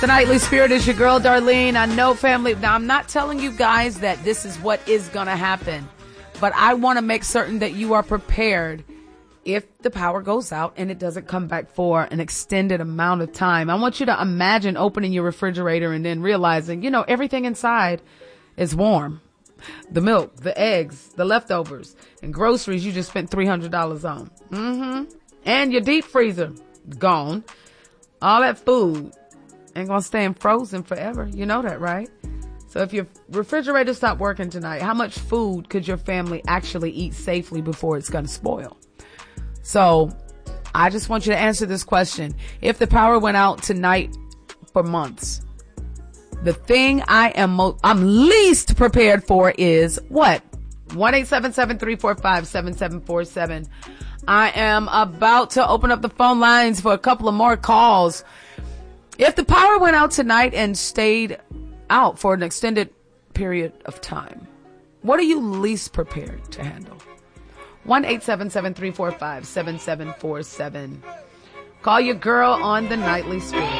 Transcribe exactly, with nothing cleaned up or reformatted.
The Nightly Spirit is your girl, Darlene. I know, family. Now, I'm not telling you guys that this is what is going to happen, but I want to make certain that you are prepared if the power goes out and it doesn't come back for an extended amount of time. I want you to imagine opening your refrigerator and then realizing, you know, everything inside is warm. The milk, the eggs, the leftovers, and groceries you just spent three hundred dollars on. Mm-hmm. And your deep freezer, gone. All that food ain't gonna stay in frozen forever. You know that, right? So if your refrigerator stopped working tonight, how much food could your family actually eat safely before it's gonna spoil? So I just want you to answer this question. If the power went out tonight for months, the thing I am mo- I'm least prepared for is what? one eight seven seven, three four five, seven seven four seven. I am about to open up the phone lines for a couple of more calls. If the power went out tonight and stayed out for an extended period of time, what are you least prepared to handle? one eight seven seven, three four five, seven seven four seven. Call your girl on the Nightly Spirit.